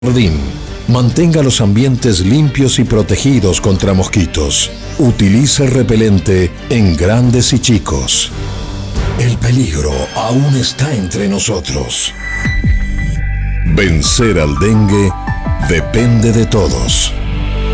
Jardín. Mantenga los ambientes limpios y protegidos contra mosquitos. Utilice repelente en grandes y chicos. El peligro aún está entre nosotros. Vencer al dengue depende de todos.